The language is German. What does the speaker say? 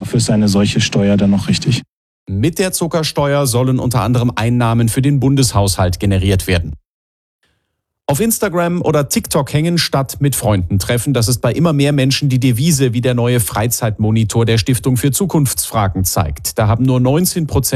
dafür ist eine solche Steuer dann noch richtig. Mit der Zuckersteuer sollen unter anderem Einnahmen für den Bundeshaushalt generiert werden. Auf Instagram oder TikTok hängen statt mit Freunden treffen. Das ist bei immer mehr Menschen die Devise, wie der neue Freizeitmonitor der Stiftung für Zukunftsfragen zeigt. Da haben nur 19%